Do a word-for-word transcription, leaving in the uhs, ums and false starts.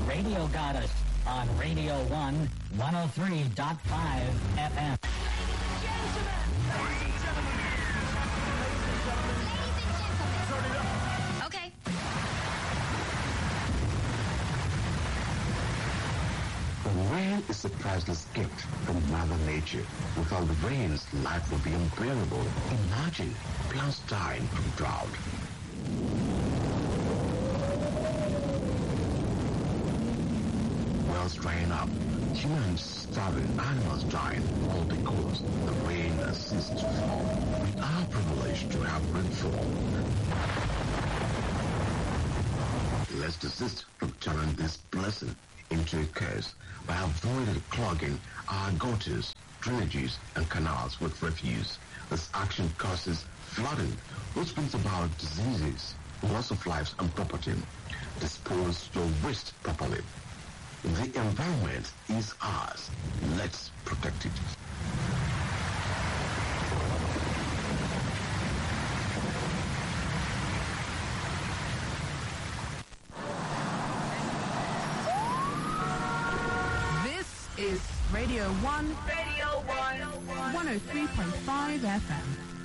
Radio Goddess on Radio one, one oh three point five F M. Okay. The rain is a priceless gift from Mother Nature. Without the rains, life would be unbearable. Imagine plants dying from drought. Wells drying up, humans starving, animals dying, all because the rain has ceased to fall. We are privileged to have rainfall. Let's desist from turning this blessing into a curse by avoiding clogging our gutters, drainages, and canals with refuse. This action causes flooding, which brings about diseases, loss of lives and property. Dispose your waste properly. The environment is ours. Let's protect it. Is Radio one, Radio one, one oh three point five F M.